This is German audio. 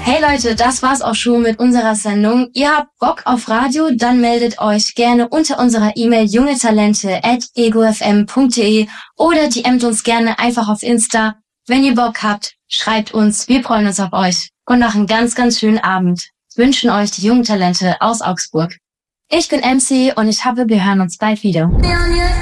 Hey Leute, das war's auch schon mit unserer Sendung. Ihr habt Bock auf Radio? Dann meldet euch gerne unter unserer E-Mail jungetalente@egofm.de oder DMt uns gerne einfach auf Insta. Wenn ihr Bock habt, schreibt uns. Wir freuen uns auf euch. Und noch einen ganz, ganz schönen Abend wünschen euch die jungen Talente aus Augsburg. Ich bin MC und ich hoffe, wir hören uns bald wieder.